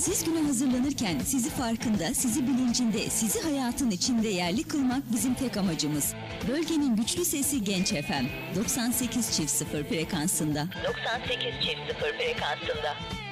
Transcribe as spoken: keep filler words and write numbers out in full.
Siz güne hazırlanırken sizi farkında, sizi bilincinde, sizi hayatın içinde yerli kılmak bizim tek amacımız. Bölgenin güçlü sesi Genç F M doksan sekiz çift sıfır frekansında. doksan sekiz çift sıfır frekansında.